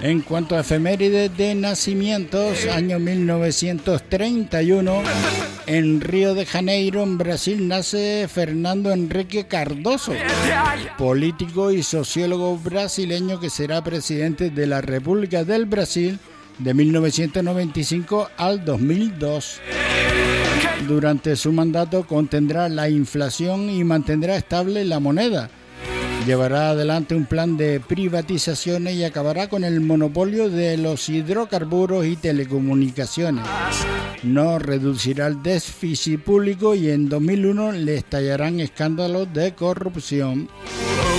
En cuanto a efemérides de nacimientos, año 1931, en Río de Janeiro, en Brasil, nace Fernando Henrique Cardoso, político y sociólogo brasileño que será presidente de la República del Brasil de 1995 al 2002. Durante su mandato contendrá la inflación y mantendrá estable la moneda. Llevará adelante un plan de privatizaciones y acabará con el monopolio de los hidrocarburos y telecomunicaciones. No reducirá el déficit público y en 2001 le estallarán escándalos de corrupción.